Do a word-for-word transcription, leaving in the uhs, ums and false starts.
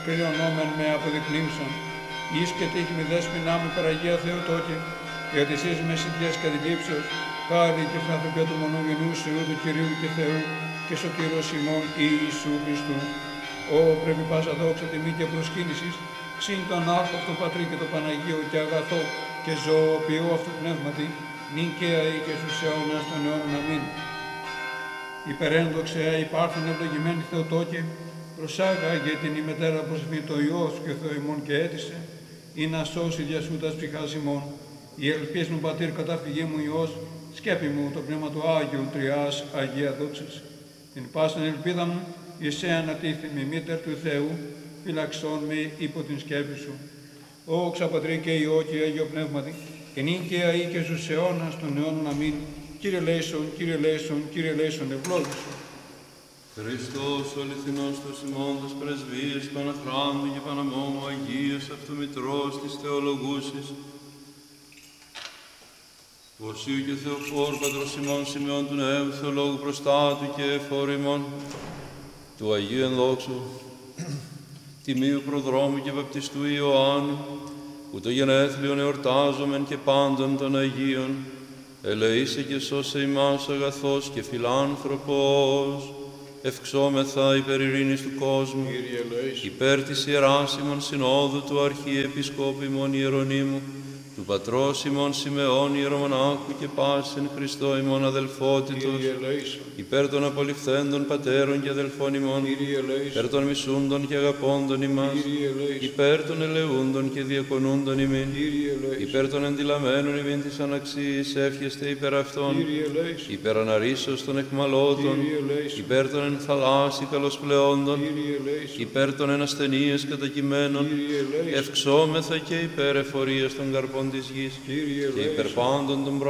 πληρωνόμεν με αποδεικνύμψον. Εις και τύχη μη δέσποινά μου παραγία Θεοτόκη, γιατί εσείς με συντιές κατηλήψεως, χάρη και φιλανθρωπία του μονογενού Υιού του Κυρίου και Θεού και σωτήρος ημών Ιησού Χριστού. Ω πρέπει πάσα δόξα, τιμή και προσκύνησης, συν τον άπαυτο Πατρί και το Παναγίο και αγαθό και ζωοποιό αυτού πνεύματι, νικαία ή και στους αιώνας των αιώνων. Αμήν. Υπερένδοξε, υπάρχον ευλογημένη Θεοτόκε, προσάγαγε την ημετέρα προσφή το Υιός και Θεό ημών και έτησε, ή να σώσει διασούτας ψυχάς ημών. Η ελπίς μου Πατήρ καταφυγή μου Υιός, σκέπη μου το πνεύμα του Άγιου Τριάς Αγία Δόξης. Την πάσαν ελπίδα μου, εις εάν ατίθιμη μήτερ του Θεού, φυλαξών με υπό την σκέπη σου. Ω ξαπατρί και Υιό και Αγίο Πνεύματι, και νίκαια ή και στους αιώνας των αιώνων. Αμήν. Κύριε λέησον, Κύριε λέησον, Κύριε λέησον, ευλόγησον. Χριστός ο αληθινός τους ημώντας πρεσβείες Παναχράντου και Παναμόμου Αγίας Αυτομητρός της Θεολογούσης, του Οσίου και Θεοφόρου Πατρός ημών Σημειών του Νέου Θεολόγου Προστάτου και Εφόρου ημών, του Αγίου Ενδόξου, Τιμίου Προδρόμου και Βαπτιστού Ιωάννου, που το γενέθλιον εορτάζομεν και πάντων των Αγίων, ελεήσε και σώσε ημάς αγαθός και φιλάνθρωπος, ευξόμεθα υπέρ ειρήνης του κόσμου, υπέρ της Ιεράς ημών Συνόδου του Αρχιεπισκόπου ημών Ιερονύμου, του Πατρός ημών Σιμεών Ιερομονάχου και πάσιν Χριστό ημών αδελφότητος, υπέρ των απολυφθέντων πατέρων και αδελφών ημών, υπέρ των μισούντων και αγαπώντων ημάς, υπέρ των ελεούντων και διακονούντων ημίν, υπέρ των εντυλαμένων ημίν της αναξίας εύχεστε υπέρ αυτών, υπέρ αναρρήσεως των εκμαλώτων, υπέρ των εν θαλάσσι καλοσπλεόντων, υπέρ των εν ασθενείες κατακειμένων, ευξόμεθα και υπέρ εφορίας των καρπών της γης, και υπέρ πάντων των